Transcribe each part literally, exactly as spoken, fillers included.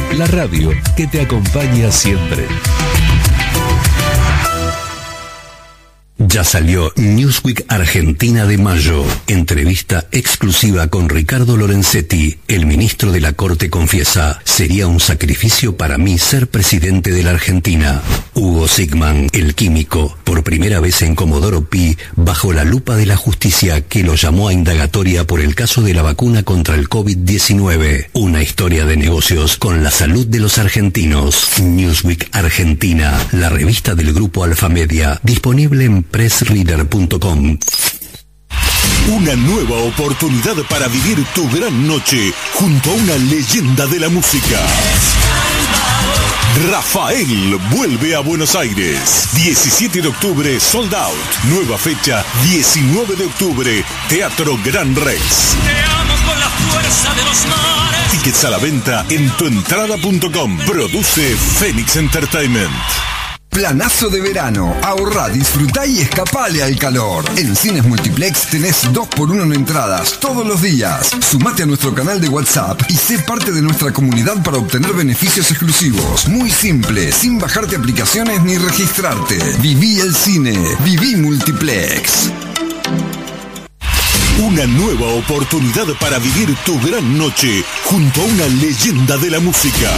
la radio que te acompaña siempre. Ya salió Newsweek Argentina de mayo. Entrevista exclusiva con Ricardo Lorenzetti. El ministro de la Corte confiesa: sería un sacrificio para mí ser presidente de la Argentina. Hugo Sigman, el químico, por primera vez en Comodoro Pi, bajo la lupa de la justicia, que lo llamó a indagatoria por el caso de la vacuna contra el COVID diecinueve. Una historia de negocios con la salud de los argentinos. Newsweek Argentina, la revista del grupo Alfamedia, disponible en press reader punto com. Una nueva oportunidad para vivir tu gran noche junto a una leyenda de la música. Rafael vuelve a Buenos Aires. diecisiete de octubre, sold out. Nueva fecha, diecinueve de octubre, Teatro Gran Rex. Te amo con la fuerza de los mares. Tickets a la venta en tuentrada punto com. Produce Phoenix Entertainment. Planazo de verano. Ahorrá, disfrutá y escapale al calor. En Cines Multiplex tenés dos por uno en entradas todos los días. Sumate a nuestro canal de WhatsApp y sé parte de nuestra comunidad para obtener beneficios exclusivos. Muy simple, sin bajarte aplicaciones ni registrarte. Viví el cine. Viví Multiplex. Una nueva oportunidad para vivir tu gran noche junto a una leyenda de la música.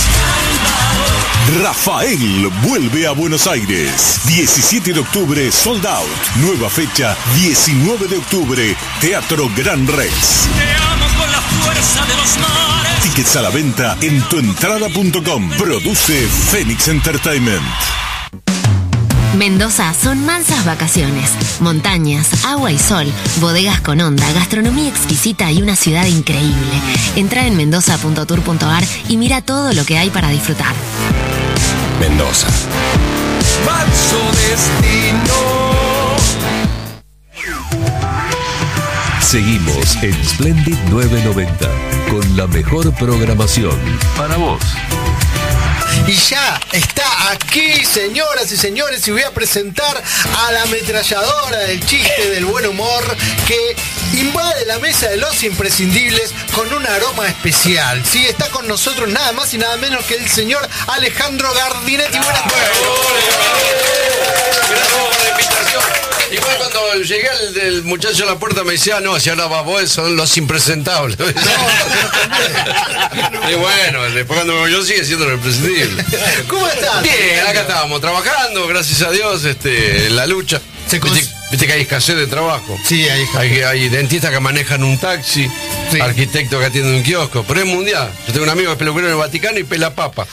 Rafael vuelve a Buenos Aires. diecisiete de octubre, sold out. Nueva fecha, diecinueve de octubre, Teatro Gran Rex. Te amo con la fuerza de los mares. Tickets a la venta en tuentrada punto com. Produce Phoenix Entertainment. Mendoza son mansas vacaciones, montañas, agua y sol, bodegas con onda, gastronomía exquisita y una ciudad increíble. Entra en mendoza punto tour punto ar y mira todo lo que hay para disfrutar. Mendoza. Falso destino. Seguimos en Splendid novecientos noventa con la mejor programación para vos. Y ya está aquí, señoras y señores, y voy a presentar a la ametralladora del chiste, del buen humor, que invade la mesa de los imprescindibles con un aroma especial. Sí, está con nosotros nada más y nada menos que el señor Alejandro Gardinetti. Buenas noches. Gracias por la invitación. Igual cuando llegué el, el muchacho a la puerta me decía, no, si ahora va vos, son los impresentables. No, y bueno, después cuando me voy yo sigue siendo lo imprescindible. ¿Cómo estás? Bien, acá estábamos trabajando, gracias a Dios, este, en la lucha. ¿Viste, viste que hay escasez de trabajo? Sí, hay hay, hay dentistas que manejan un taxi, sí, arquitectos que atienden un kiosco, pero es mundial. Yo tengo un amigo que es peluquero en el Vaticano y pela papa.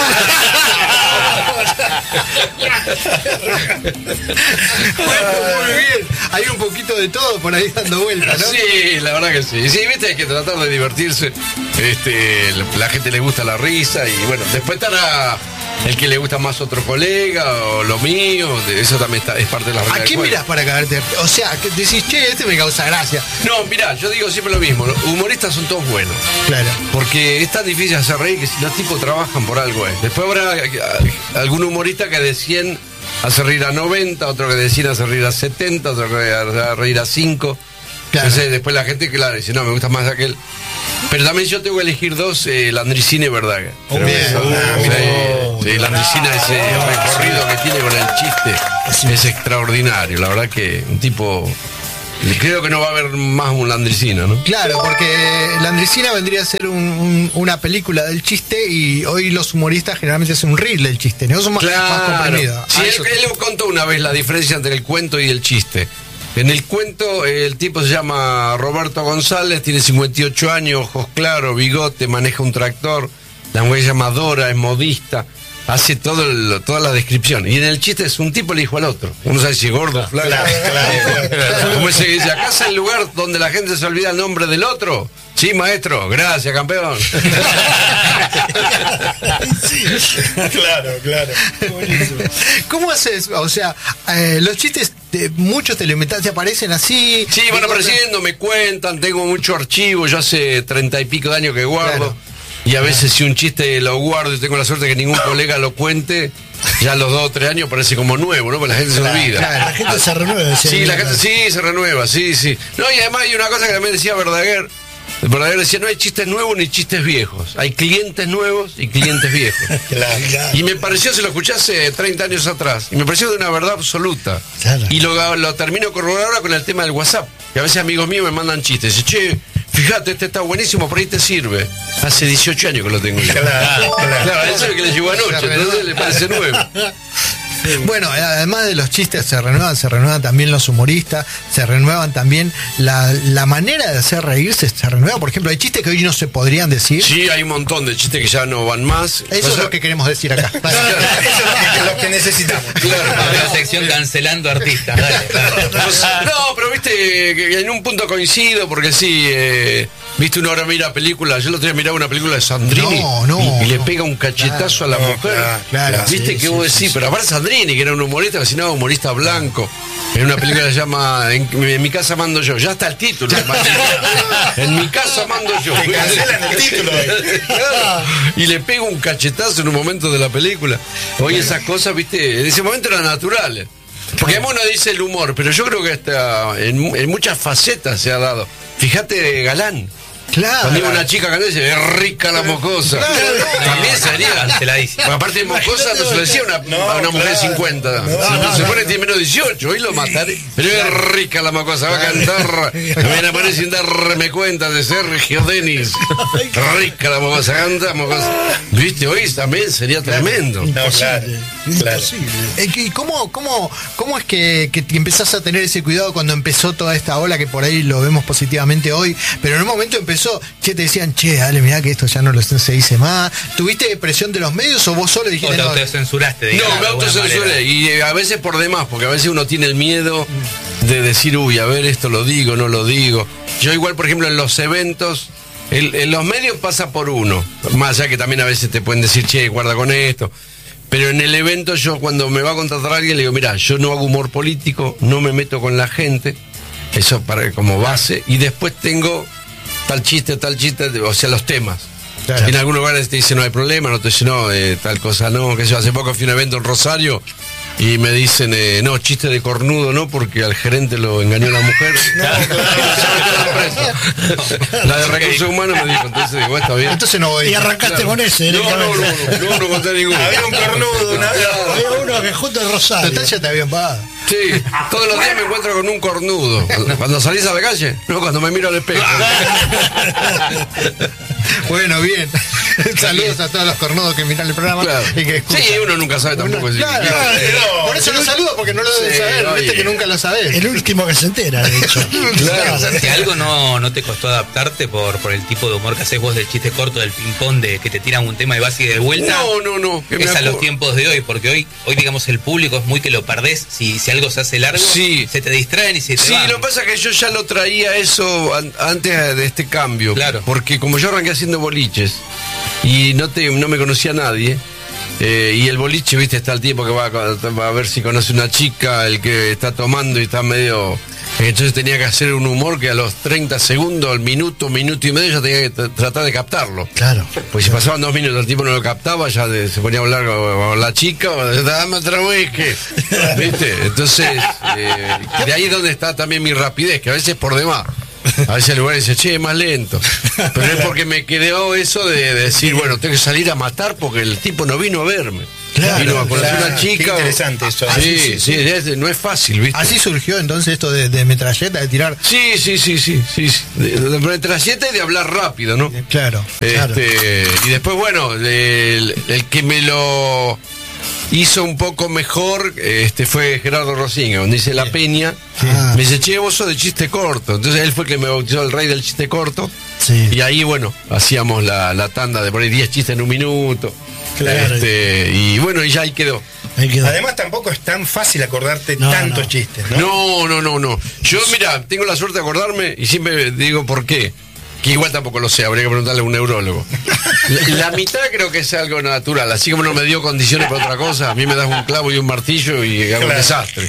Bueno, muy bien. Hay un poquito de todo por ahí dando vueltas, ¿no? Sí, la verdad que sí. Sí, viste, hay que tratar de divertirse. Este, la gente le gusta la risa y bueno, después estará el que le gusta más otro colega o lo mío, eso también está, es parte de la regla. ¿A quién mirás para cagarte? O sea, que decís, che, este me causa gracia. No, mirá, yo digo siempre lo mismo, los humoristas son todos buenos. Claro. Porque es tan difícil hacer reír que si los tipos trabajan por algo es. Después habrá algún humorista que de cien hace reír a noventa, otro que de cien hace reír a setenta, otro que hace reír a cinco. Claro. Entonces después la gente, claro, dice, no, me gusta más aquel. Pero también yo tengo que elegir dos, eh, Landricina y Verdaguer. Oh, bien. Eso, oh, sí, oh, sí, Landricina, ese recorrido que tiene con el chiste es extraordinario. La verdad que un tipo... Creo que no va a haber más un Landricina, ¿no? Claro, porque Landricina vendría a ser un, un, una película del chiste y hoy los humoristas generalmente hacen un reel del chiste, ¿no? Son más, claro, más comprimidos. Sí, él, él contó una vez la diferencia entre el cuento y el chiste. En el cuento el tipo se llama Roberto González, tiene cincuenta y ocho años, ojos claros, bigote, maneja un tractor. La mujer se llama Dora, es modista. Hace todo el, toda la descripción. Y en el chiste es un tipo le dijo al otro. Uno sabe si gordo, flaco. Claro, claro, claro. Como se dice, ¿acá es el lugar donde la gente se olvida el nombre del otro? Sí, maestro. Gracias, campeón. Sí. Claro, claro. Buenísimo. ¿Cómo haces? O sea, eh, los chistes de muchos telemetales te aparecen así. Sí, van apareciendo, me cuentan, tengo mucho archivo, yo hace treinta y pico de años que guardo. Claro. Y a veces si un chiste lo guardo y tengo la suerte de que ningún colega lo cuente, ya a los dos o tres años parece como nuevo, ¿no? Porque la gente claro, se olvida. Claro, la gente se renueva. Sí, la gente sí se renueva, sí, sí. No, y además hay una cosa que también decía Verdaguer. El verdadero decía, no hay chistes nuevos ni chistes viejos. Hay clientes nuevos y clientes viejos. Claro, claro. Y me pareció, se lo escuché hace treinta años atrás, y me pareció de una verdad absoluta. Claro. Y lo, lo termino corroborar ahora con el tema del WhatsApp. Que a veces amigos míos me mandan chistes. Dicen, che, fíjate, este está buenísimo, por ahí te sirve. Hace dieciocho años que lo tengo yo. Claro, claro. Claro, eso es que le llegó anoche, entonces le parece nuevo. Bueno, además de los chistes se renuevan, se renuevan también los humoristas, se renuevan también la, la manera de hacer reírse, se renueva. Por ejemplo, hay chistes que hoy no se podrían decir. Sí, hay un montón de chistes que ya no van más. Eso o sea, es lo que queremos decir acá. Eso es lo que, lo que necesitamos. Claro. La sección cancelando artistas. Dale, dale. No, pero viste, que en un punto coincido, porque sí, eh, viste, uno ahora mira películas, yo el otro día miraba una película de Sandrini No, no, y, y le no. pega un cachetazo Claro, a la no, mujer. claro, claro, Viste sí, que sí, vos sí, decís, sí. pero aparte Sandrini, que era un humorista, que si no, humorista blanco. En una película que se llama En, en mi casa mando yo. Ya está el título. En mi casa mando yo. Te cancelan el título. Claro. Y le pega un cachetazo en un momento de la película. Hoy esas cosas, viste, en ese momento eran naturales. Porque uno dice el humor, pero yo creo que hasta en, en muchas facetas se ha dado. Fíjate, Galán. Claro. Cuando iba una chica cantando dice, es rica la mocosa. Claro, no. También sería. Canceladísimo. Porque aparte de mocosa no se lo decía una, No, a una mujer de claro. cincuenta. No, se no, se no, pone no. tiene menos dieciocho, hoy lo mataré. Pero es rica la mocosa, va a cantar. Me van a poner sin darme cuenta de Sergio Denis. Rica la mocosa, canta mocosa. Viste, hoy también sería tremendo. No, claro, claro. Imposible. Eh, ¿Y cómo, cómo, cómo es que, que te empezás a tener ese cuidado cuando empezó toda esta ola, que por ahí lo vemos positivamente hoy, pero en un momento empezó, che, te decían, che, dale, mirá que esto ya no lo se dice más? ¿Tuviste presión de los medios o vos solo O dijiste te no? autocensuraste, No, digamos, me de alguna autocensuré manera. y eh, a veces por demás, porque a veces uno tiene el miedo de decir, uy, a ver, esto lo digo, no lo digo. Yo igual, por ejemplo, en los eventos, el- en los medios pasa por uno, más allá que también a veces te pueden decir, che, guarda con esto. Pero en el evento yo cuando me va a contratar a alguien le digo, mira, yo no hago humor político, no me meto con la gente, eso para como base, y después tengo tal chiste, tal chiste, o sea, los temas. Claro. En algunos lugares te dicen no hay problema, no te dicen no, eh, tal cosa no, que yo hace poco fui a un evento en Rosario y me dicen, eh, no, chiste de cornudo no, porque al gerente lo engañó la mujer. La de recursos humanos me dijo, entonces digo, está bien. Entonces no voy. Y arrancaste Claro. con ese No, no, directamente. no, no, no conté ninguno. Había un cornudo una vez. Había uno que junto en Rosario. Total ya te habían pagado. Sí, todos los días me encuentro con un cornudo. Cuando, cuando salís a la calle, no, cuando me miro al espejo. Bueno, bien. Saludos a todos los cornudos que miran el programa Claro. y que escuchan. Sí, uno nunca sabe tampoco. si- Claro, Claro, no. por eso lo saludo, porque no lo debes Sí, saber, oye. viste que nunca lo sabés. El último que se entera, de hecho. Claro. Si algo no, no te costó adaptarte por, por el tipo de humor que haces vos del chiste corto, del ping-pong, de que te tiran un tema y vas y de vuelta. No, no, no. que me Es a los acuerdo. tiempos de hoy, porque hoy, hoy digamos, el público es muy que lo perdés. Si, si algo se hace largo, Sí. se te distraen y se te Sí, van. lo que pasa es que yo ya lo traía eso an- antes de este cambio. Claro. Porque como yo arranqué haciendo boliches y no te no me conocía nadie, eh, y el boliche, viste, está el tipo que va a, va a ver si conoce una chica, el que está tomando y está medio... Entonces tenía que hacer un humor que a los treinta segundos, al minuto, minuto y medio, ya tenía que t- tratar de captarlo. Claro. Pues si pasaban dos minutos, el tipo no lo captaba, ya de- se ponía a hablar con, con la chica, o de, dame otra vez que. ¿Viste? Entonces, eh, de ahí es donde está también mi rapidez, que a veces por demás. A veces el lugar dice, che, más lento. Pero es porque me quedó eso de, de decir, bueno, tengo que salir a matar porque el tipo no vino a verme. Claro, vino a conocer claro. una chica. Qué interesante eso. Sí, sí, es- no es fácil, ¿viste? Así surgió entonces esto de, de metralleta, de tirar. Sí, sí, sí, sí, sí. sí. De, de, de trayecta y de hablar rápido, ¿no? Claro, claro. Este, y después, bueno, el, el que me lo hizo un poco mejor este fue Gerardo Rosinga, donde dice La Peña. Ah. Me dice, che, vos sos de chiste corto. Entonces él fue el que me bautizó el rey del chiste corto. Sí. Y ahí, bueno, hacíamos la, la tanda de por ahí diez chistes en un minuto. Claro. Este, y bueno, y ya ahí quedó. Ahí quedó. Además tampoco es tan fácil acordarte No, tantos no. chistes, ¿no? No, no, no, no. Yo, mira, tengo la suerte de acordarme y siempre digo por qué. Que igual tampoco lo sé, habría que preguntarle a un neurólogo. La, la mitad creo que es algo natural, así como no me dio condiciones para otra cosa, a mí me das un clavo y un martillo y hago un Claro. desastre.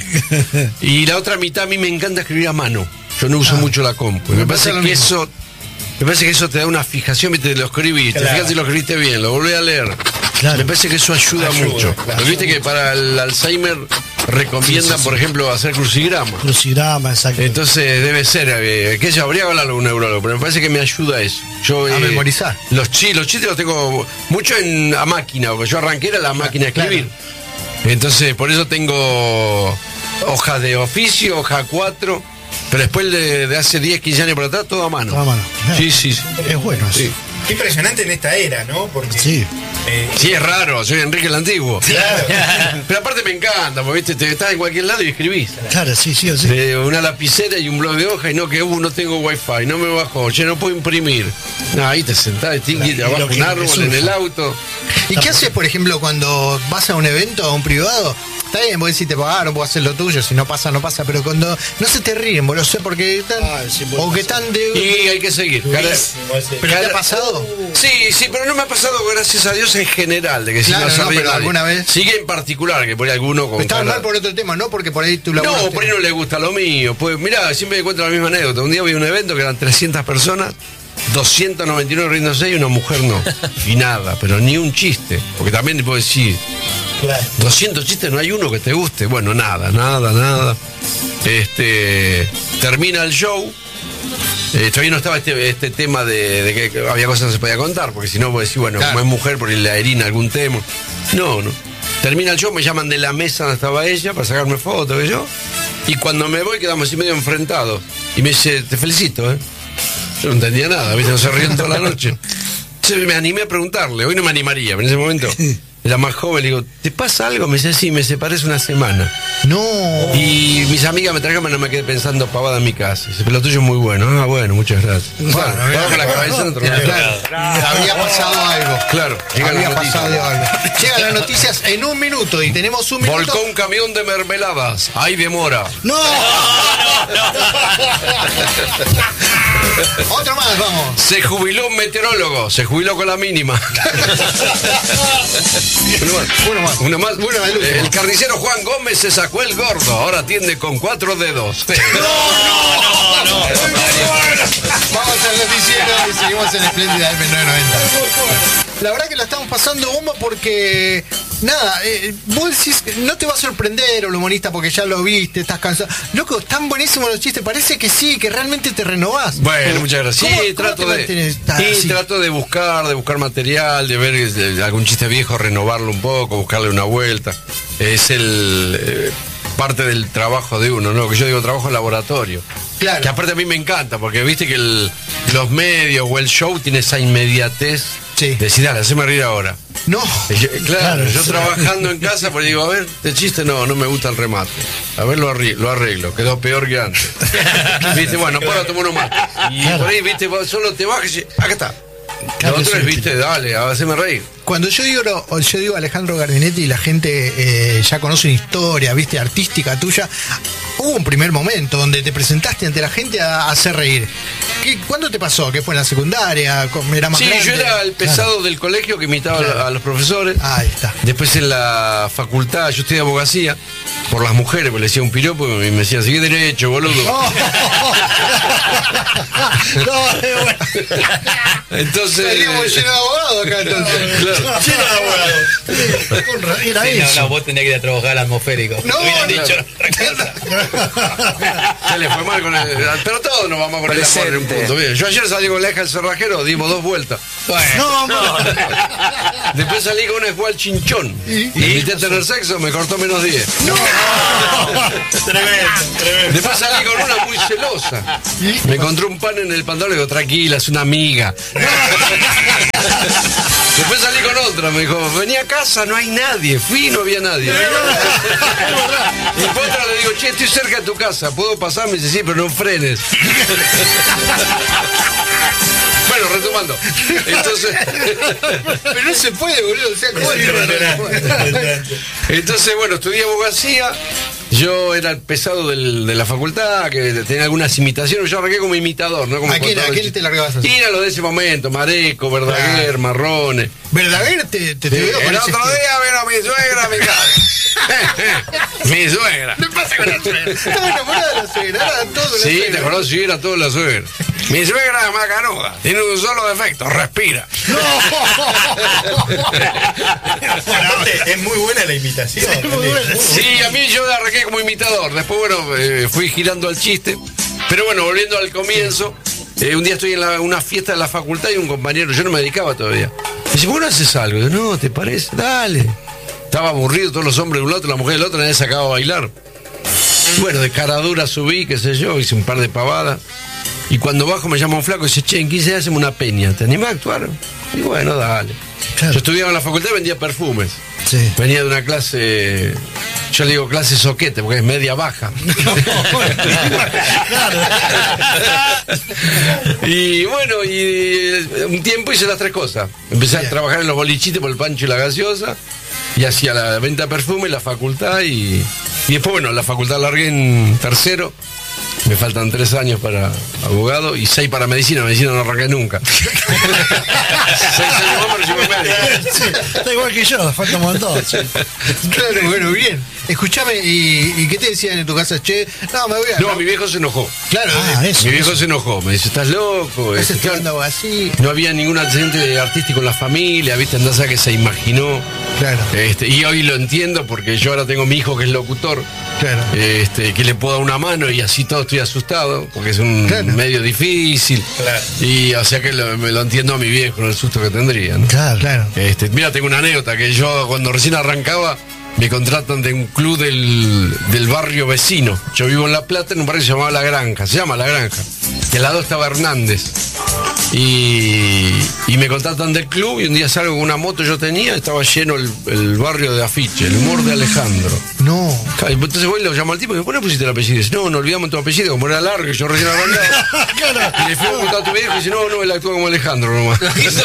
Y la otra mitad a mí me encanta escribir a mano. Yo no uso mucho la compu. Y me parece pasa lo que mismo. eso, me parece que eso te da una fijación, viste, lo escribiste, Claro. fíjate si lo escribiste bien, lo volvés a leer. Claro. Me parece que eso ayuda, Ayuda, mucho. claro. Porque viste que para el Alzheimer recomiendan, Sí, sí, por sí. ejemplo, hacer crucigrama. Crucigrama, exacto. Entonces debe ser, eh, que yo habría que hablarlo con un neurólogo, pero me parece que me ayuda eso. Yo, A eh, memorizar. Los, chi, los chistes los tengo mucho en a máquina, porque yo arranqué era la máquina de escribir. Entonces, por eso tengo hojas de oficio, hoja cuatro, pero después de, de hace diez, quince años por atrás, todo a mano. Todo a mano. Sí, sí, sí. Es bueno eso. Sí. Qué impresionante en esta era, ¿no? Porque Sí. eh, Sí, es raro, soy Enrique el Antiguo. Claro. Pero aparte me encanta, porque viste, te estás en cualquier lado y escribís. Claro, sí, sí, o sí. De una lapicera y un blog de hoja y no que uh, no tengo wifi, no me bajo, che, no puedo imprimir. No, ahí te sentás, te Y abajo lo que un árbol resulta. en el auto. ¿Y qué haces, por ejemplo, cuando vas a un evento, a un privado? Está bien, vos decís, te pagaron, puedo hacer lo tuyo, si no pasa, no pasa, pero cuando no se te ríen, vos lo sé, porque están, Ah, sí, puede o que pasar. están de... Y hay que seguir. Cada- durísimo ese. ¿Pero te cada- ha pasado? Sí, sí, pero no me ha pasado, gracias a Dios, en general, de que si Claro, no se no, ríe pero nadie. alguna vez- Sigue en particular, que por ahí alguno con Estaban cara- mal por otro tema, no porque por ahí tú No, laburaste. por ahí no le gusta lo mío. Pues mirá, siempre me cuento la misma anécdota. Un día vi un evento que eran trescientas personas, doscientas noventa y nueve riéndose y una mujer no. Y nada, pero ni un chiste. Porque también te puedo decir, Claro. doscientos chistes, no hay uno que te guste. Bueno, nada, nada, nada. Este, termina el show. Eh, todavía no estaba este, este tema de, de que, que había cosas que no se podía contar, porque si no, vos decís, bueno, Claro. como es mujer, por ahí le herina algún tema. No, no. Termina el show, me llaman de la mesa donde estaba ella para sacarme fotos, que yo. Y cuando me voy, quedamos así medio enfrentados. Y me dice, te felicito, ¿eh? Yo no entendía nada, ¿viste? No se ríen toda la noche. Entonces me animé a preguntarle, hoy no me animaría, pero en ese momento era más joven, le digo, ¿te pasa algo? Me dice, sí, me separé hace una semana. No. Y mis amigas me trajeron, no me quedé pensando pavada en mi casa. Dice, pero lo tuyo es muy bueno. Ah, bueno, muchas gracias. Bueno, vamos con la cabeza en otro lado. Claro, había pasado algo. Claro, llegan Había las pasado noticias. algo. Llegan las noticias en un minuto y tenemos un minuto. Volcó un camión de mermeladas. ¡Ay, demora! ¡No! Otro más, vamos. Se jubiló un meteorólogo. Se jubiló con la mínima. Uno más. Uno más. Uno más. Uno más, el último. El carnicero Juan Gómez se sacó el gordo. Ahora atiende con cuatro dedos. Vamos al noticiero y seguimos en Espléndida M novecientos noventa. La verdad que la estamos pasando bomba porque, nada, eh, vos decís, no te va a sorprender el humorista porque ya lo viste, estás cansado. Loco, están buenísimos los chistes, parece que sí, que realmente te renovás. Bueno, muchas gracias. ¿Cómo- Sí, cómo trato te de, mantienes tan sí, así? trato de buscar, de buscar material, de ver eh, algún chiste viejo, renovarlo un poco, buscarle una vuelta. Es el eh, parte del trabajo de uno, ¿no? Que yo digo trabajo en laboratorio. Claro. Que aparte a mí me encanta, porque viste que el- los medios o el show tiene esa inmediatez. Sí. De decir, dale, haceme reír ahora. No. Y yo- claro, Claro, yo sí. trabajando en casa, pues digo, a ver, este chiste no, no me gusta el remate. A ver, lo arreglo, lo arreglo quedó peor que antes. Viste, bueno, por tomar uno más. Y Claro. por ahí, viste, vos solo te bajas y acá está. Claro, Lo otro sí, es, viste, dale, haceme reír. Cuando yo digo lo- yo digo Alejandro Gardinetti y la gente eh, ya conoce una historia, viste, artística tuya, hubo un primer momento donde te presentaste ante la gente a, a hacer reír. ¿Qué, ¿Cuándo te pasó? ¿Qué fue en la secundaria? ¿Era más Sí, grande? yo era el pesado del colegio que imitaba Claro. a los profesores. Ahí está. Después en la facultad, yo estudié abogacía por las mujeres, pues le decía un piropo y me decían, sigue derecho, boludo. No, es bueno. Entonces. Estaríamos llenos de abogados acá entonces. Claro. Lleno de abogados. Con ra- Era Sí, no, eso. no, vos tenés que ir a trabajar al atmosférico. No, Hubieran no. dicho otra cosa. Se le fue mal con el. Pero todos nos vamos con el amor en un punto. Bien, yo ayer salí con la hija del cerrajero, dimos dos vueltas. No, no. Después salí con una igual chinchón. Y invité a tener sexo, me cortó menos diez. Tremendo, tremendo. Después salí con una muy celosa. Me encontró un pan en el pantalón y digo, tranquila, es una amiga. Después salí con otra, me dijo, vení a casa, no hay nadie. Fui y no había nadie. Y después otra le digo, che, estoy cerca de tu casa, ¿puedo pasar? Me dice, sí, pero no frenes. Bueno, retomando. Entonces. Pero no se puede, boludo. O sea, ¿cómo es que no se puede? Entonces, bueno, estudié abogacía. Yo era el pesado del- de la facultad, que tenía algunas imitaciones. Yo arranqué como imitador, ¿no? Como ¿A quién, contador a de quién chistes. te largabas así? Y era lo de ese momento, Mareco, Verdaguer, Claro. Marrones. Verdaguer te, te, te veo con El ese otro estilo. día vino mi suegra a mi casa. Mi suegra. ¿Qué pasa con la suegra? Estaba enamorada de la suegra, era todo la Sí, suegra. te acordás, sí, era todo la suegra. Mi suegra es macanuda, tiene un solo defecto, respira. Aparte, es muy buena la imitación. Sí, a mí yo la arranqué como imitador. Después, bueno, eh, fui girando al chiste. Pero bueno, volviendo al comienzo, eh, un día estoy en la- una fiesta de la facultad y un compañero, yo no me dedicaba todavía. Me dice, ¿por qué no haces algo? Yo, no, ¿te parece? Dale. Estaba aburrido, todos los hombres de un lado, la mujer del otro, nadie sacaba a bailar. Bueno, de cara dura subí, qué sé yo, hice un par de pavadas. Y cuando bajo me llama un flaco y dice, che, en quince días hacemos una peña, ¿te animás a actuar? Y bueno, dale. Claro. Yo estudiaba en la facultad y vendía perfumes. Sí. Venía de una clase, yo le digo clase soquete, porque es media baja. Y bueno, y eh, un tiempo hice las tres cosas. Empecé a trabajar en los bolichitos por el pancho y la gaseosa, y hacía la venta de perfume, la facultad, y, y después, bueno, la facultad largué en tercero. Me faltan tres años para abogado y seis para medicina. Medicina no arranqué nunca. Seis años más, pero yo me médico. Sí, está igual que yo, falta un montón. Sí. Claro, bueno, bien. Escuchame, ¿y, ¿y qué te decían en tu casa? Che, no, me voy a... No, mi viejo se enojó. Claro, Ah, eh, eso. Mi viejo se enojó. Me dice, ¿estás loco? estás Este, claro, estudiando así. no había ningún antecedente artístico en la familia, ¿viste? Andás a que se imaginó. Claro, Este, y hoy lo entiendo porque yo ahora tengo mi hijo que es locutor, claro. este, que le puedo dar una mano y así todo estoy asustado, porque es un Claro. medio difícil. Claro. Y o sea que lo, me lo entiendo a mi viejo, con el susto que tendría, ¿no? Claro, claro. Este, mira, tengo una anécdota que yo cuando recién arrancaba me contratan de un club del, del barrio vecino. Yo vivo en La Plata, en un barrio que se llamaba La Granja, se llama La Granja. Y al lado estaba Hernández. Y, y me contratan del club y un día salgo con una moto yo tenía, estaba lleno el, el barrio de afiche, el humor de Alejandro. No. Entonces voy y lo llamo al tipo y me pone, pusiste el apellido. Y dice, no, no olvidamos tu apellido, como era largo y yo recién arrancaba. Y le fui a preguntar a tu viejo y dice, no, no, él actúa como Alejandro nomás.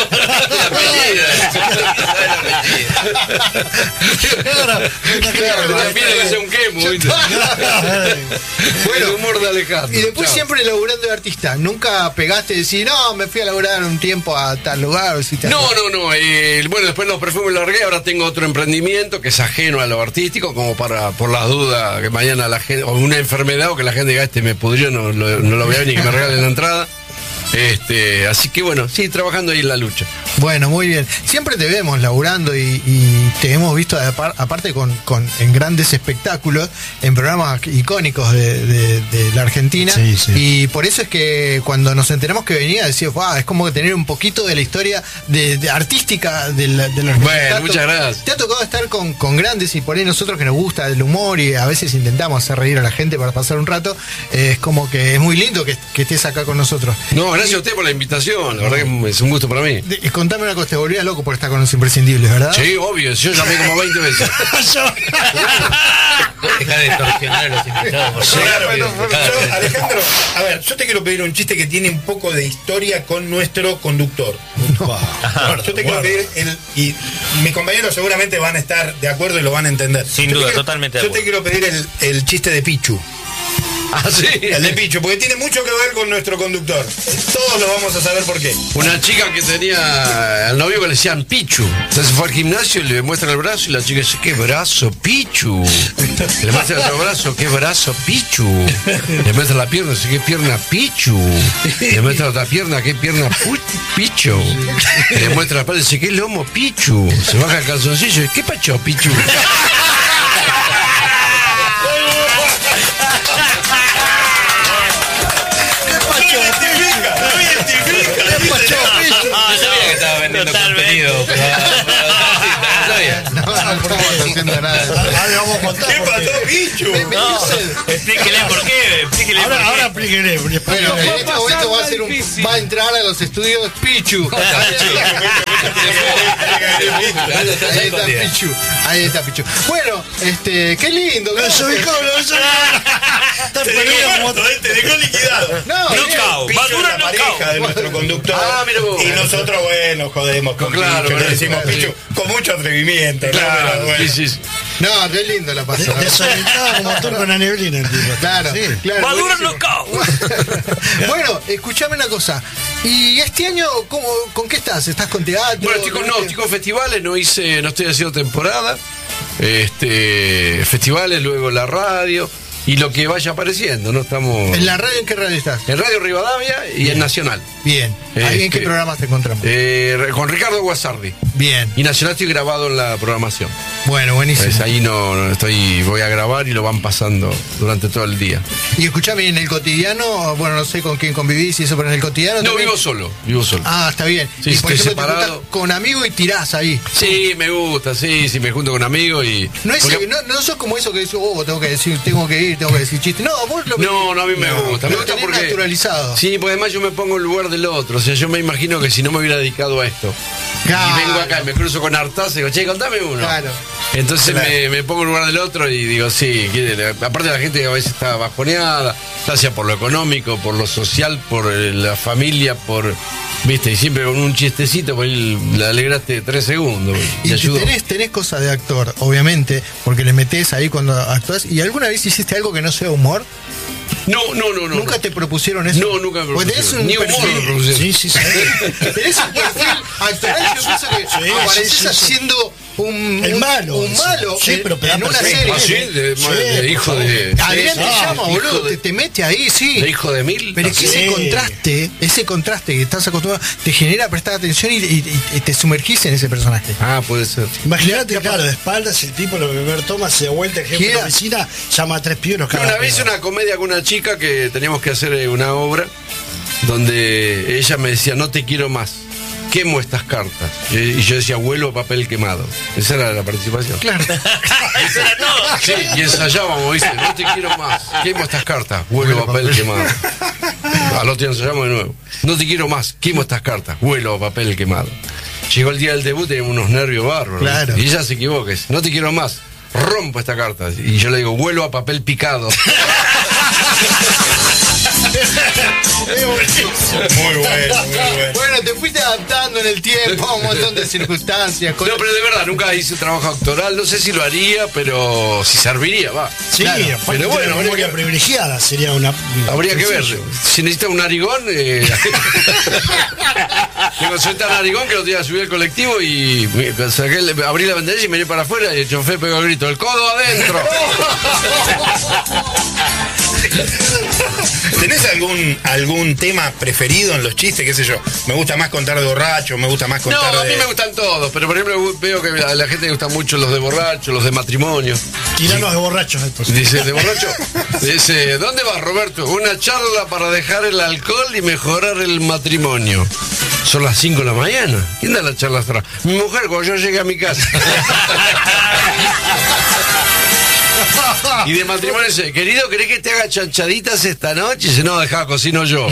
Claro, Claro, también hay que hacer un quemo, ¿viste? Bueno, el humor de Alejandro. Y después Chao. siempre laburando de artista. Nunca pegaste y decís, no, me fui a laburar un tiempo a tal lugar. O si te- No, no, no. eh, bueno, después los perfumes los largué. Ahora tengo otro emprendimiento que es ajeno a lo artístico, como para, por las dudas, que mañana la gente, o una enfermedad, o que la gente diga, este me pudrió, no, lo- no lo voy a ver ni que me regalen la entrada. Este, así que bueno, sí, trabajando ahí en la lucha. Bueno, muy bien. Siempre te vemos laburando y, y te hemos visto apar- aparte con, con en grandes espectáculos, en programas icónicos de, de- de la Argentina. Sí, sí. Y por eso es que cuando nos enteramos que venía, decías, wow, es como que tener un poquito de la historia de, de artística de la, de la Bueno, Te ha muchas to- gracias. Te ha tocado estar con, con grandes y por ahí nosotros que nos gusta el humor y a veces intentamos hacer reír a la gente para pasar un rato, eh, es como que es muy lindo que, que estés acá con nosotros. No, gracias a usted por la invitación. La verdad que es un gusto para mí. De- contame una cosa, te volvías loco por estar con los imprescindibles, ¿verdad? Sí, obvio. Yo llamé como veinte veces. Deja de torsionar a los invitados. por favor. Claro, Deja de- yo, Alejandro, a ver, yo te quiero pedir un chiste que tiene un poco de historia con nuestro conductor. Yo te quiero pedir, el, y mis compañeros seguramente van a estar de acuerdo y lo van a entender. Sin Yo te duda, quiero- totalmente de Yo te acuerdo. quiero pedir el, el chiste de Pichu. Ah, sí. El de Pichu, porque tiene mucho que ver con nuestro conductor. Todos lo vamos a saber por qué. Una chica que tenía al novio que le decían Pichu. Entonces fue al gimnasio y le muestra el brazo y la chica dice, ¿qué brazo, Pichu? Le muestra el otro brazo, ¿qué brazo, Pichu? Le muestra la pierna, dice, ¿qué pierna, Pichu? Le muestra la otra pierna, ¿qué pierna, Pu- Pichu? Le muestra la espalda, dice, ¿qué lomo, Pichu? Se baja el calzoncillo y ¿qué pacho, Pichu? Ah, yo sabía que estaba vendiendo contenido. pero- No, no estamos haciendo nada. Ahora vamos a contar. ¿Qué por qué. pasó, Pichu? Me- me dio sed. Explíquele por qué. Explíquele por Ahora, ahora qué. explíquele. Bueno, en este momento va a ser un, va a entrar a los estudios Pichu. Ahí está Pichu. Ahí está Pichu. Bueno, este, qué lindo. Lo desubicó, lo desubicó. Está Te perdido dejó como... muerto, ¿eh? Te dejó liquidado. No, bien. Knockout. Pichu Maduro es la pareja knockout. de nuestro conductor. Ah, mira vos. Y nosotros, bueno, jodemos con Claro, Pichu. Le claro, decimos claro, Pichu con mucho atrevimiento. ¿no? Claro, Pero bueno. sí, sí, sí. No, qué lindo la pasada. Desorientado como turco en la neblina el tipo. Claro, Sí. claro. Maduro buenísimo. knockout. Bueno, escuchame una cosa. ¿Y este año cómo, con qué estás? ¿Estás con teatro? Bueno, estoy con, no, estoy con festivales, no hice, no estoy haciendo temporada. este, festivales, luego la radio y lo que vaya apareciendo, ¿no? Estamos. ¿En la radio en qué radio estás? En Radio Rivadavia y Bien. en Nacional. Bien. ¿Ahí Este, en qué programas te encontramos? Eh, con Ricardo Guasardi. Bien. Y Nacional estoy grabado en la programación. Bueno, buenísimo. Pues ahí no, no estoy, voy a grabar y lo van pasando durante todo el día. Y escuchame, en el cotidiano, bueno, no sé con quién convivís y eso, pero en el cotidiano. No, también- vivo solo, vivo solo. Ah, está bien. Sí, y por estoy ejemplo, te separado. juntás con amigos y tirás ahí. Sí, me gusta, sí, sí, me junto con amigos y. No, es, porque- no, no sos como eso que decís, oh, tengo que decir, tengo que ir, tengo que decir chiste. No, vos lo No, no, a mí me No, gusta. Me lo gusta tenés porque. naturalizado. Sí, porque además yo me pongo en el lugar del otro. O sea, yo me imagino que si no me hubiera dedicado a esto. Claro. Y vengo acá y me cruzo con Artaza y digo, che, contame uno. Claro. Entonces Claro. me, me pongo en el lugar del otro y digo, sí, quiere- aparte la gente que a veces está bajoneada, ya sea por lo económico, por lo social, por eh, la familia, por. Viste, y siempre con un chistecito, por ahí le alegraste tres segundos. Y, Y ayudó. tenés, tenés cosas de actor, obviamente, porque le metés ahí cuando actúas. ¿Y alguna vez hiciste algo que no sea humor? No, no, no, no. ¿Nunca te propusieron eso? No, nunca me Porque propusieron. tenés un Ni humor perfil- me propusieron. Sí, sí, sí. Tenés un perfil actoral, yo pienso que Sí, apareces sí, sí, sí. haciendo un, El un- malo. un malo Sí, en, pero te da en una perfecto. serie. Ah, sí, de, Sí, de hijo de. Adrián te Sí, llama, hijo boludo, de- te, te mete ahí, sí. de hijo de mil. Pero es que Sí. ese contraste, ese contraste que estás acostumbrado, te genera prestar atención y, y- y te sumergís en ese personaje. Ah, puede ser. Imagínate, claro, de espaldas, el tipo, lo que ver toma, se da vuelta, el jefe de la Gira. oficina, llama a tres pibes. Una vez hice una comedia con una chica que teníamos que hacer eh, una obra donde ella me decía, no te quiero más, quemo estas cartas. Y y yo decía, vuelo a papel quemado. Esa era la participación. Claro. Eso era todo. Sí, y ensayábamos, ¿viste? No te quiero más, quemo estas cartas, vuelo a papel quemado. Al otro día ensayamos de nuevo. No te quiero más, quemo estas cartas, vuelo a papel quemado. Llegó el día del debut, teníamos unos nervios bárbaros. Claro. Y ella se equivoca, dice, no te quiero más, rompo esta carta. Y yo le digo, vuelo a papel picado. Muy bueno, muy bueno. Bueno, te fuiste adaptando en el tiempo a un montón de circunstancias. No, pero de verdad, nunca hice trabajo actoral, no sé si lo haría, pero si serviría, va. Sí, Claro, aparte pero de bueno, una habría memoria que- privilegiada sería una. Habría que ver. sencillo. Si necesita un narigón, eh... le consulté a narigón que lo tenía que subir al colectivo y me- saqué el- abrí la ventanilla y miré para afuera y el chofer pegó el grito, ¡el codo adentro! ¿Tenés algún algún tema preferido en los chistes? ¿Qué sé yo? Me gusta más contar de borracho, me gusta más No, contar a mí de. me gustan todos, pero por ejemplo veo que a la gente le gustan mucho los de borracho, los de matrimonio. Tiranos de borrachos estos. Dice, ¿de borracho? Dice, ¿dónde vas, Roberto? Una charla para dejar el alcohol y mejorar el matrimonio. Son las cinco de la mañana. ¿Quién da la charla atrás? Mi mujer, cuando yo llegué a mi casa. Y de matrimonio dice, querido, ¿querés que te haga chanchaditas esta noche? Dice, no, dejá, cocino yo.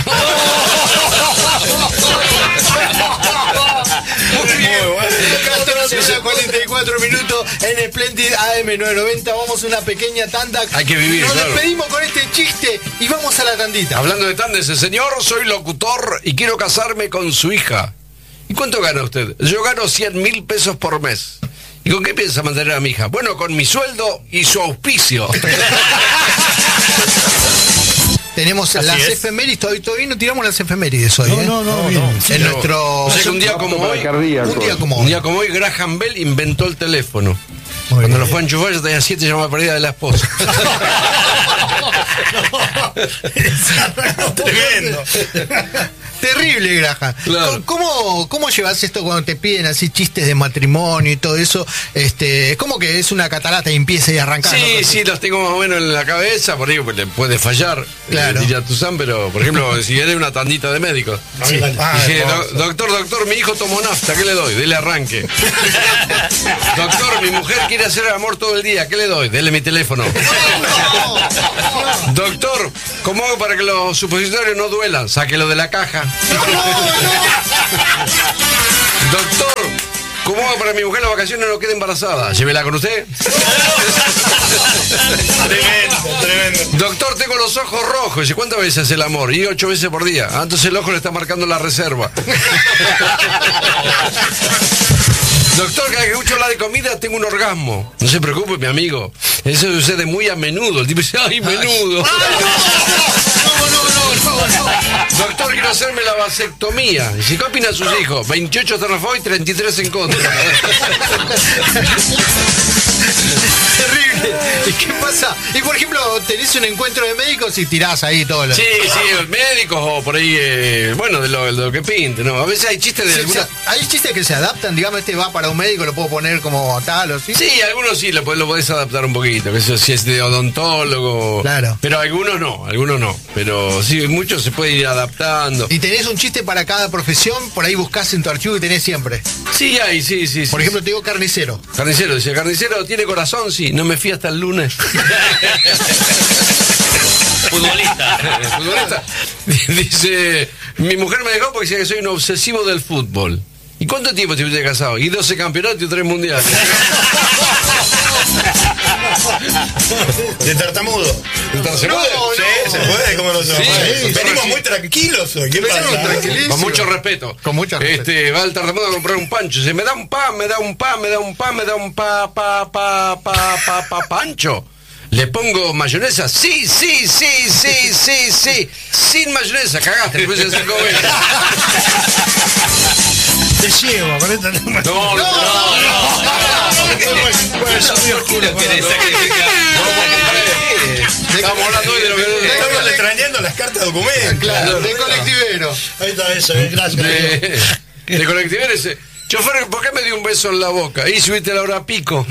catorce ya cuarenta y cuatro minutos en Splendid A M novecientos noventa. Vamos a una pequeña tanda. Hay que vivir, Nos claro. despedimos con este chiste y vamos a la tandita. Hablando de tan ese señor, soy locutor y quiero casarme con su hija. ¿Y cuánto gana usted? Yo gano cien mil pesos por mes. ¿Y con qué piensa mantener a mi hija? Bueno, con mi sueldo y su auspicio. Tenemos Así las es. efemérides, todavía, todavía no tiramos las efemérides hoy. No, ¿eh? no, no, bien. En Sí, nuestro. o sea que un día como hoy, Un día como un hoy. día como hoy, Graham Bell inventó el teléfono. Muy Cuando bien. lo fue a enchufar, ya tenía siete llamadas perdidas de la esposa. Tremendo. Terrible, Graham. Claro. ¿Cómo, ¿Cómo llevas esto cuando te piden así chistes de matrimonio y todo eso? Este, es como que es una catarata y empieza y arranca. Sí, sí, los tengo más o menos en la cabeza, por ahí pues, le puede fallar, Claro. eh, diría Tuzán, pero por ejemplo, si eres una tandita de médicos. Sí, dale. Ah, Dije, hermoso. "Do- doctor, doctor, mi hijo tomó nafta, ¿qué le doy? Dele arranque. Doctor, mi mujer quiere hacer el amor todo el día, ¿qué le doy? Dele mi teléfono. Doctor, ¿cómo hago para que los supositorios no duelan? Sáquelo de la caja. Doctor, ¿cómo hago para que mi mujer en las vacaciones no quede embarazada? Llévela con usted. Tremendo, tremendo. Doctor, tengo los ojos rojos. ¿Y cuántas veces hace el amor? Y ocho veces por día. Ah, entonces el ojo le está marcando la reserva. Doctor, cada vez que escucho hablar de comida tengo un orgasmo. No se preocupe, mi amigo. Eso sucede muy a menudo. El tipo dice, ¡ay, menudo! Doctor, quiero hacerme la vasectomía. ¿Y qué opinan sus hijos? veintiocho están a favor y treinta y tres en contra. Y por ejemplo, tenés un encuentro de médicos y tirás ahí todo lo... Sí, sí, médicos o por ahí, eh, bueno, de lo, de lo que pinte, ¿no? A veces hay chistes de Sí, alguna... o sea, hay chistes que se adaptan, digamos, este va para un médico, lo puedo poner como tal o sí. Sí, algunos sí lo, lo podés adaptar un poquito, que eso si es de odontólogo. Claro. Pero algunos no, algunos no. Pero sí, muchos se pueden ir adaptando. Y tenés un chiste para cada profesión, por ahí buscás en tu archivo y tenés siempre. Sí, hay, sí, sí. Por sí, ejemplo, sí. te digo carnicero. Carnicero, dice, carnicero tiene corazón, sí, no me fui hasta el lunes. Futbolista. Futbolista. Dice, mi mujer me dejó porque decía que soy un obsesivo del fútbol. ¿Y cuánto tiempo estuviste casado? Y doce campeonatos y tres mundiales. De tartamudo. ¿Se no, puede? No, sí, se puede, ¿cómo no se sí, puede? sí, Venimos sí. muy tranquilos hoy. ¿Qué Venimos pasa? tranquilísimos. Con mucho respeto. Con mucho respeto. Este, va el tartamudo a comprar un pancho. Dice, me da un pan, me da un pan, me da un pan, me da un pa, pa, pa, pa, pa, pa, pancho. ¿Le pongo mayonesa? Sí, sí, sí, sí, sí, sí. Sin mayonesa, cagaste después de cinco veces. Te llevo, con esta... No, no, no, no. Estamos hablando hoy de lo que... Estamos extrañando las cartas de documentos. Claro, de colectivero. Ahí está eso, eh, gracias. De, de colectivero ese. Chofer, ¿por qué me dio un beso en la boca? Y subiste la hora pico.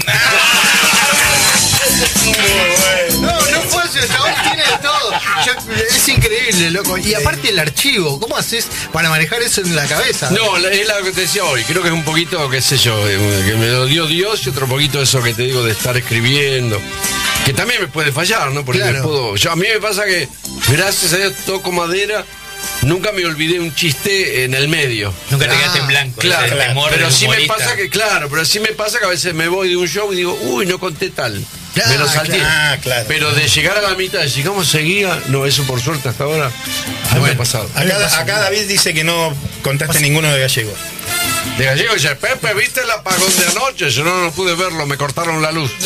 No, no fue eso, el chabón tiene de todo. Yo- es increíble, loco. Y aparte el archivo, ¿cómo haces para manejar eso en la cabeza? No, la- es lo que te decía hoy. Creo que es un poquito, qué sé yo, eh, que me lo dio Dios y otro poquito eso que te digo de estar escribiendo. Que también me puede fallar, ¿no? Porque Claro. me puedo. Yo, a mí me pasa que, gracias a Dios, toco madera. Nunca me olvidé un chiste en el medio. Nunca te Ah, quedaste en blanco. Claro, ese temor pero del sí me humorista. pasa que, claro, pero sí me pasa que a veces me voy de un show y digo, uy, no conté tal. Claro, me lo salté. Ah, claro. Pero de llegar a la mitad, decir, ¿cómo seguía? No, eso por suerte hasta ahora no me ha pasado. Acá, acá David dice que no contaste ninguno de gallego. De gallego dice, Pepe, ¿viste el apagón de anoche? Yo no, no pude verlo, me cortaron la luz.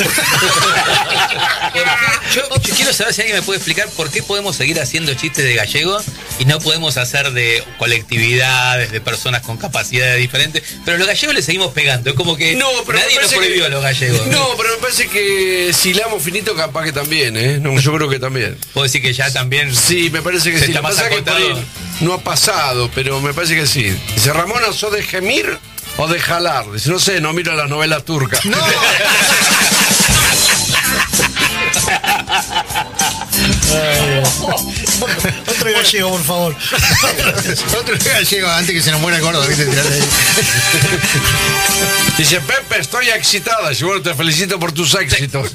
Yo, yo quiero saber si alguien me puede explicar por qué podemos seguir haciendo chistes de gallego y no podemos hacer de colectividades, de personas con capacidades diferentes, pero a los gallegos les seguimos pegando. Es como que No, pero me nadie nos parece prohibió que- a los gallegos. No, pero me parece que si la amo finito, capaz que también, ¿eh? No, yo creo que también. Puedo decir que ya también. Sí, me parece que Se sí. está Lo que más pasa es que por acotado. ahí no ha pasado, pero me parece que sí. Dice, Ramona, ¿sos de gemir o de jalar? Dice, no sé, no miro las novelas turcas. No. Otro gallego, por favor. Otro gallego antes que se nos muera el gordo, ¿viste? Tirarle ahí. Dice, Pepe, estoy excitada. Dice, bueno, te felicito por tus éxitos.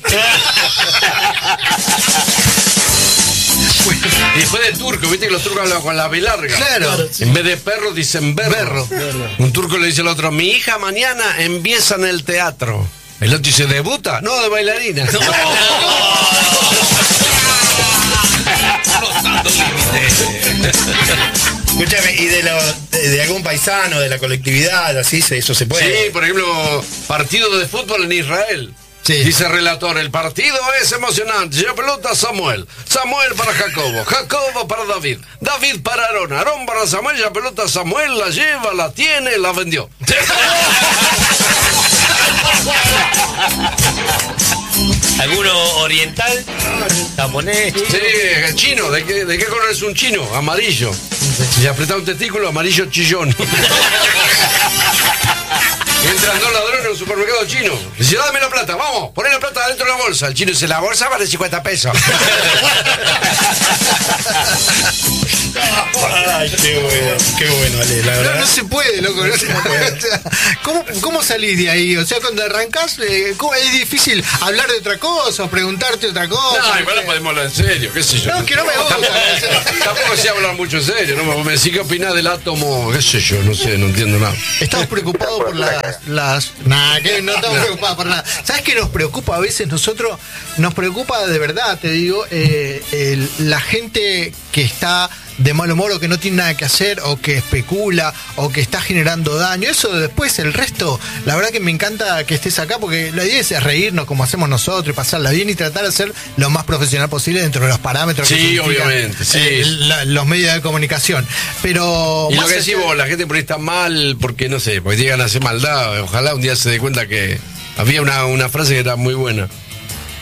Y después de turco, viste que los turcos hablan con la B larga. Claro. En vez de perro dicen berro. Un turco le dice al otro, mi hija mañana empieza en el teatro. El otro dice, ¿debuta? No, de bailarina. Escúchame, ¿y de, lo, de, de algún paisano, de la colectividad, así, se- eso se puede? Sí, por ejemplo, partido de fútbol en Israel. Sí. Dice el relator, el partido es emocionante. Lleva pelota Samuel. Samuel para Jacobo. Jacobo para David. David para Aarón. Aarón para Samuel. Lleva pelota Samuel. La lleva, la tiene, la vendió. ¿Alguno oriental? ¿Japonés? Sí, chino. ¿De qué, de qué color es un chino? Amarillo. Si apretá un testículo, amarillo chillón. Entran dos ladrones en un supermercado chino. Dice, dame la plata, vamos, poné la plata dentro de la bolsa. El chino dice, la bolsa vale cincuenta pesos. Ay, qué bueno, qué bueno, Ale, la No, verdad. no se puede, loco. No se puede. O sea, ¿cómo, ¿Cómo salís de ahí? O sea, cuando arrancás, eh, ¿cómo- es difícil hablar de otra cosa o preguntarte otra cosa. No, igual no podemos hablar en serio, qué sé yo. No, que no me gusta. Tampoco, tampoco sé hablar mucho en serio, ¿no? Me decís qué opinás del átomo, qué sé yo, no sé, no entiendo nada. Estamos preocupados por las... las nada, que no estamos preocupados por nada. ¿Sabes qué nos preocupa a veces nosotros? Nos preocupa de verdad, te digo, eh, el- la gente que está de mal humor o que no tiene nada que hacer o que especula o que está generando daño. Eso después, el resto, la verdad que me encanta que estés acá porque la idea es reírnos como hacemos nosotros y pasarla bien y tratar de ser lo más profesional posible dentro de los parámetros que Sí, significan, obviamente, sí. eh, la- los medios de comunicación. Pero... Y lo más que allá- decís vos, la gente por ahí está mal porque, no sé, porque llegan a hacer maldad. Ojalá un día se dé cuenta que había una, una frase que era muy buena.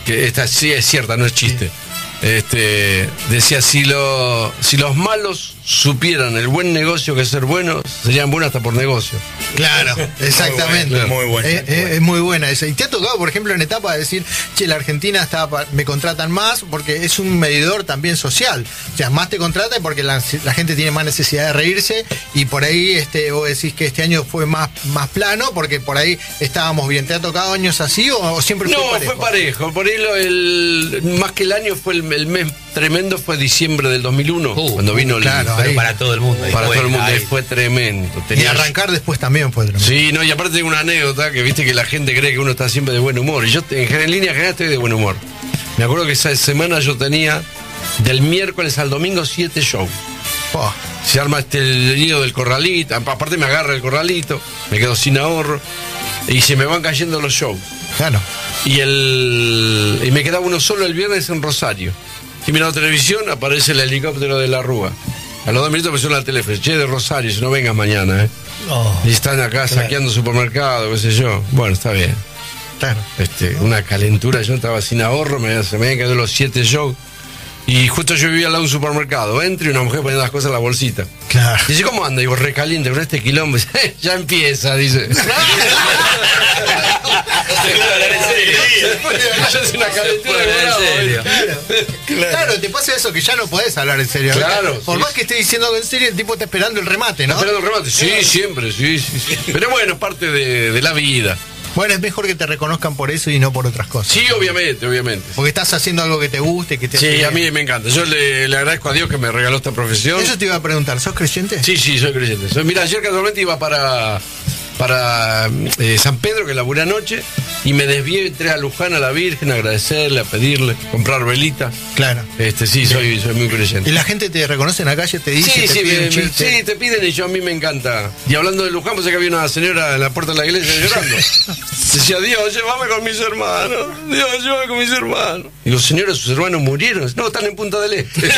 que esta sí es cierta, no es chiste. Este, decía, si, lo, si los malos supieran el buen negocio que es ser buenos, serían buenos hasta por negocio. Claro, exactamente. Muy buena. Es, es, es muy buena esa. Y te ha tocado, por ejemplo, en etapa de decir, che, la Argentina está pa- me contratan más, porque es un medidor también social. O sea, más te contratan porque la, la gente tiene más necesidad de reírse, y por ahí este, vos decís que este año fue más, más plano, porque por ahí estábamos bien. ¿Te ha tocado años así o, o siempre fue No, parejo? fue parejo. Por ahí lo- el, más que el año fue el, el mes tremendo, fue diciembre del dos mil uno, Uh, cuando vino claro, el... Pero ahí. para todo el mundo. ahí Para fue, todo el mundo, ahí. fue tremendo. Y Tenía- arrancar después también fue tremendo. Sí, no, y aparte tengo una anécdota que viste que la gente cree que uno está siempre de buen humor. Y yo en, en línea general estoy de buen humor. Me acuerdo que esa semana yo tenía del miércoles al domingo siete shows. Oh, Se arma este el lío del corralito, aparte me agarra el corralito, me quedo sin ahorro y se me van cayendo los shows. claro. Y el y me quedaba uno solo el viernes en Rosario. Y mirando televisión, aparece el helicóptero de la Rúa. A los dos minutos me suena el teléfono, che, de Rosario, si no vengas mañana, ¿eh? Oh, Y están acá claro. saqueando supermercado, qué sé yo. Bueno, está bien. Claro. Este, una calentura, yo estaba sin ahorro, me, se me habían quedado los siete shows. Y justo yo vivía al lado de un supermercado. Entro y una mujer poniendo las cosas en la bolsita. Claro. Dice, ¿cómo anda? Digo, recaliente con este quilombo. Ya empieza, dice. Yo soy una calentura de bravo, en serio. Claro. Claro, te pasa eso que ya no podés hablar en serio. Claro, Por sí. más que esté diciendo algo en serio, el tipo está esperando el remate, ¿no? ¿No? Esperando el remate. Sí, siempre, sí, sí, sí. Pero bueno, es parte de, de la vida. Bueno, es mejor que te reconozcan por eso y no por otras cosas. Sí, obviamente, obviamente. Porque estás haciendo algo que te guste, que te Sí, a mí me encanta. Yo le, le agradezco a Dios que me regaló esta profesión. Eso te iba a preguntar, ¿sos creyente? Sí, sí, soy creyente. Soy- mira, ayer casualmente iba para, para eh, San Pedro, que laburé anoche, y me desvié, entré a Luján, a la Virgen, a agradecerle, a pedirle, comprar velitas. Claro. Este, sí, soy, soy muy creyente. Y la gente te reconoce en la calle, te dice, Sí, te sí, pide me- un chiste. sí, te piden y yo a mí me encanta. Y hablando de Luján, pues que había una señora en la puerta de la iglesia llorando. Decía, Dios, llévame con mis hermanos. Dios, llévame con mis hermanos. Digo, señora, sus hermanos murieron. No, están en Punta del Este.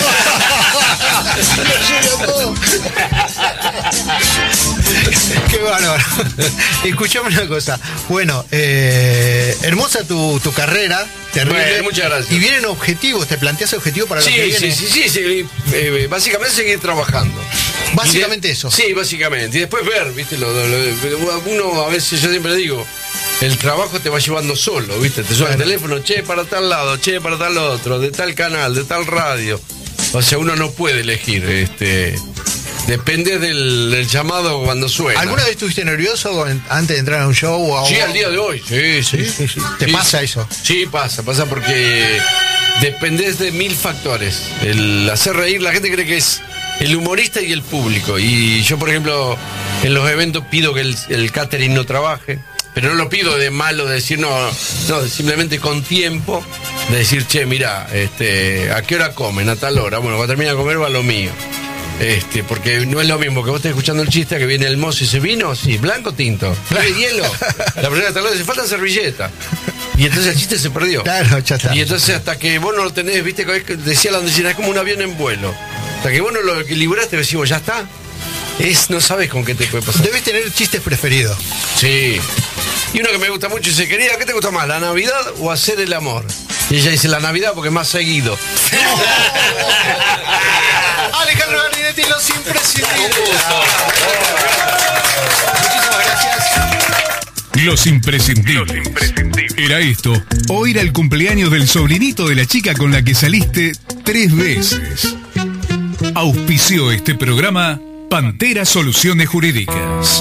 Qué bárbaro. Escuchame una cosa. Bueno, eh, hermosa tu, tu carrera. Terrible. Bueno, muchas gracias. Y vienen objetivos, te planteas objetivos para lo que Sí, viene. sí, sí, sí, sí, eh, básicamente seguir trabajando. Básicamente Y de- eso. Sí, básicamente. Y después ver, viste, lo, lo- lo- uno a veces, yo siempre digo, el trabajo te va llevando solo, viste, te suena el teléfono, che, para tal lado, che, para tal otro, de tal canal, de tal radio. O sea, uno no puede elegir, este, depende del, del llamado cuando suena. ¿Alguna vez estuviste nervioso en- antes de entrar a un show? O a- Sí, al día de hoy, sí, sí. Sí, sí, sí. ¿Te Sí. pasa eso? Sí, pasa, pasa porque dependés de mil factores. El hacer reír, la gente cree que es el humorista y el público. Y yo, por ejemplo, en los eventos pido que el, el catering no trabaje, pero no lo pido de malo, de decir no, no, simplemente con tiempo, de decir, che, mira, este, ¿a qué hora comen? A tal hora. Bueno, cuando termina de comer va lo mío. Este, porque no es lo mismo que vos estés escuchando el chiste, que viene el mozo y dice, ¿vino? Sí, blanco o tinto. ¿Quiere hielo? La persona tal vez dice, falta servilleta. Y entonces el chiste se perdió. Claro, ya está. Y entonces hasta que vos no lo tenés, viste, que decía la oficina, es como un avión en vuelo. Hasta que vos no lo equilibraste, decimos, ya está. Es, no sabes con qué te puede pasar. Debes tener chistes preferidos. Sí. Y uno que me gusta mucho dice, querida, ¿qué te gusta más, la Navidad o hacer el amor? Y ella dice, la Navidad porque es más seguido. Alejandro Gardinetti, los imprescindibles. Muchísimas gracias. Los imprescindibles. Era esto, o ir al cumpleaños del sobrinito de la chica con la que saliste tres veces. Auspició este programa Pantera Soluciones Jurídicas.